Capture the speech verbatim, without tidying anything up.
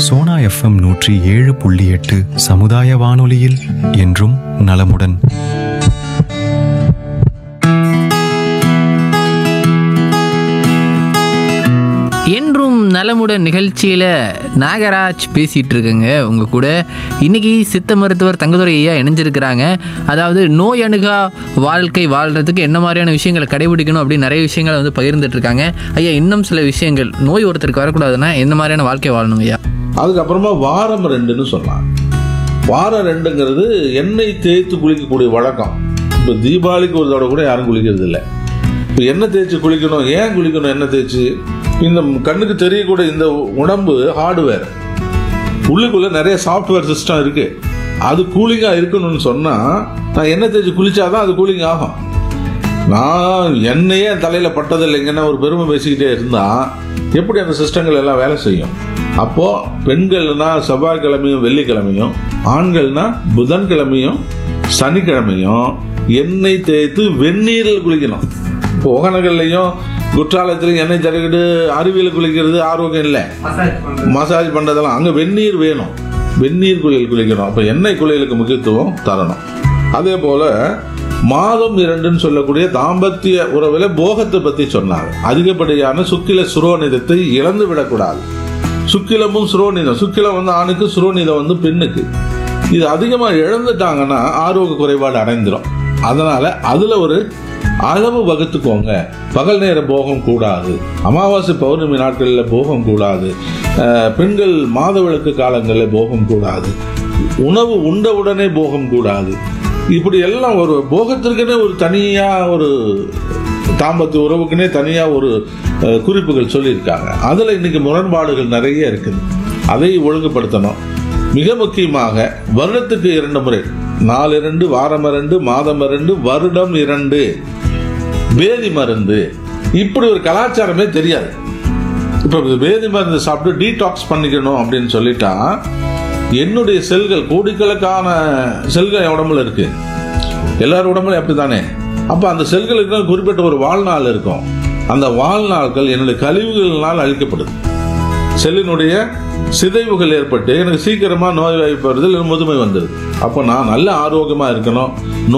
Sona FM நூற்றி ஏழு புள்ளி எட்டு சமுதாய வானொலியில் என்றும் நலமுடன். என்றும் நலமுடன் நிகழ்ச்சியில் நாகராஜ் பேசிகிட்டு இருக்கேங்க உங்கள் கூட. இன்றைக்கி சித்த மருத்துவர் தங்கதுரை ஐயா இணைஞ்சிருக்கிறாங்க. அதாவது நோய் அணுகா வாழ்க்கை வாழ்கிறதுக்கு என்ன மாதிரியான விஷயங்களை கடைபிடிக்கணும் அப்படின்னு நிறைய விஷயங்களை வந்து பகிர்ந்துட்டு இருக்காங்க. ஐயா, இன்னும் சில விஷயங்கள், நோய் ஒருத்தருக்கு வரக்கூடாதுன்னா என்ன மாதிரியான வாழ்க்கை வாழணும் ஐயா? அதுக்கப்புறமா வாரம் ரெண்டுன்னு சொல்லலாம். வாரம் ரெண்டுங்கிறது எண்ணெய் தேய்த்து குளிக்கக்கூடிய வழக்கம். இப்போ தீபாவளிக்கு ஒரு தடவை கூட யாரும் குளிக்கிறது இல்லை. இப்போ எண்ணெய் தேய்ச்சி குளிக்கணும். ஏன் குளிக்கணும் எண்ணெய் தேய்ச்சி? இந்த கண்ணுக்கு தெரியக்கூடிய இந்த உடம்பு ஹார்ட்வேர், உள்ளுக்குள்ள நிறைய சாஃப்ட்வேர் சிஸ்டம் இருக்கு. அது கூலிங்கா இருக்கணும்னு சொன்னா நான் எண்ணெய் தேய்ச்சி குளிச்சாதான் அது கூலிங் ஆகும். நான் எண்ணெயே தலையில பட்டதில்லைங்கன்னா ஒரு பெருமை பேசிக்கிட்டே இருந்தா எப்படி அந்த சிஸ்டங்கள் எல்லாம் வேலை செய்யும்? அப்போ பெண்கள்னா செவ்வாய்க்கிழமையும் வெள்ளிக்கிழமையும், ஆண்கள்னா புதன்கிழமையும் சனிக்கிழமையும் எண்ணெய் தேய்த்து வெந்நீரில் குளிக்கணும். இப்போ ஒகனகள்லையும் குற்றாலத்திலையும் எண்ணெய் தடவிட்டு அருவியில் குளிக்கிறது ஆரோக்கியம் இல்லை. மசாஜ் பண்றதெல்லாம் அங்க வெந்நீர் வேணும். வெந்நீர் குளியல் குளிக்கணும். அப்ப எண்ணெய் குளியலுக்கு முக்கியத்துவம் தரணும். அதே போல மாதம் இரண்டுன்னு சொல்லக்கூடிய தாம்பத்திய உறவுல போகத்தை பத்தி சொன்னாங்க. அதிகப்படியான சுக்கில சுரோனிதத்தை இழந்து விடக்கூடாது. சுக்கிலமும் சுரோனிதம், சுக்கிலம் வந்து ஆணுக்கு, சுரோனிதம் வந்து பெண்ணுக்கு. இது அதிகமா இழந்துட்டாங்கன்னா ஆரோக்கிய குறைபாடு அடைந்துடும். அதனால அதுல ஒரு அளவு வகுத்துக்கோங்க. பகல் நேர போகம் கூடாது, அமாவாசை பௌர்ணமி நாட்களில் போகம் கூடாது, பெண்கள் மாதவிளக்கு காலங்களில் போகம் கூடாது, உணவு உண்டவுடனே போகம் கூடாது. இப்படி எல்லாம் ஒரு போகத்திற்குனே ஒரு தனியா ஒரு தாம்பத்திய உறவுக்குனே தனியா ஒரு குறிப்புகள் சொல்லியிருக்காங்க. அதுல இன்னைக்கு முரண்பாடுகள் நிறைய இருக்குது. அதை ஒழுங்குபடுத்தணும். மிக முக்கியமாக வருடத்துக்கு இரண்டு முறை, நாலு இரண்டு, வாரம் இரண்டு, மாதம் இரண்டு, வருடம் இரண்டு வேதி மருந்து. இப்படி ஒரு கலாச்சாரமே தெரியாது. இப்ப வேதி மருந்து சாப்பிட்டு டீடாக்ஸ் பண்ணிக்கணும் அப்படின்னு சொல்லிட்டா, என்னுடைய செல்கள், கோடிக்கணக்கான செல்கள் உடம்புல இருக்கு, எல்லாரும் உடம்புல அப்படித்தானே. அப்ப அந்த செல்களுக்கு குறிப்பிட்ட ஒரு வாழ்நாள் இருக்கும். அந்த வாழ்நாட்கள் என்னுடைய கழிவுகளினால் அழிக்கப்படுது. செல்லினுடைய சிதைவுகள் ஏற்பட்டு எனக்கு சீக்கிரமா நோய் வாய்ப்பு வருது, முதுமை வந்துடுது. அப்போ நான் நல்ல ஆரோக்கியமா இருக்கணும்.